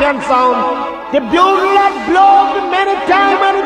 African sound. The bugle that blows many times and